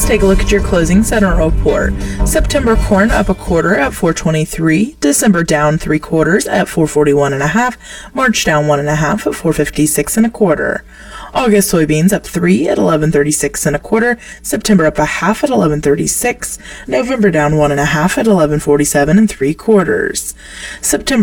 Let's take a look at your closing sentiment report. September corn up 1/4 at $4.23. December down 3/4 at $4.41 1/2. March down 1 1/2 at $4.56 1/4. August soybeans up 3 at $11.36 1/4. September up 1/2 at $11.36. November down 1 1/2 at $11.47 3/4. September